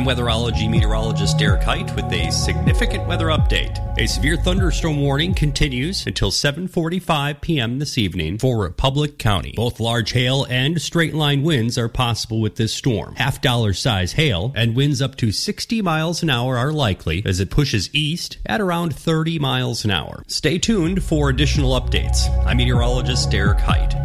I'm weatherology meteorologist Derek Height with a significant weather update. A severe thunderstorm warning continues until 7:45 p.m. this evening for Republic County. Both large hail and straight-line winds are possible with this storm. Half-dollar size hail and winds up to 60 miles an hour are likely as it pushes east at around 30 miles an hour. Stay tuned for additional updates. I'm meteorologist Derek Height.